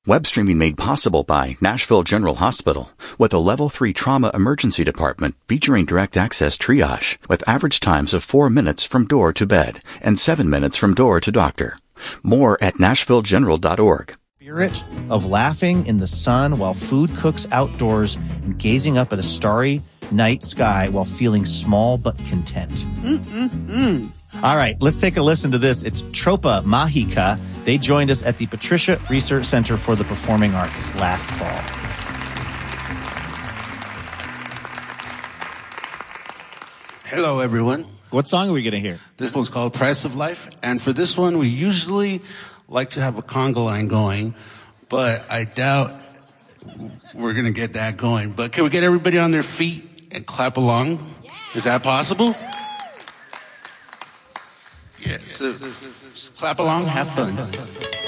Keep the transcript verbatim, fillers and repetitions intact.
Web streaming made possible by Nashville General Hospital with a level three trauma emergency department featuring direct access triage with average times of four minutes from door to bed and seven minutes from door to doctor. More at nashville general dot org. Spirit of laughing in the sun while food cooks outdoors and gazing up at a starry night sky while feeling small but content. Mm-mm-mm. All right, let's take a listen to this. It's Tropa Mahika. They joined us at the Patricia Research Center for the Performing Arts last fall. Hello, everyone. What song are we going to hear? This one's called Price of Life. And for this one, we usually like to have a conga line going, but I doubt we're going to get that going. But can we get everybody on their feet and clap along? Yeah. Is that possible? Yeah, so just clap along, have fun.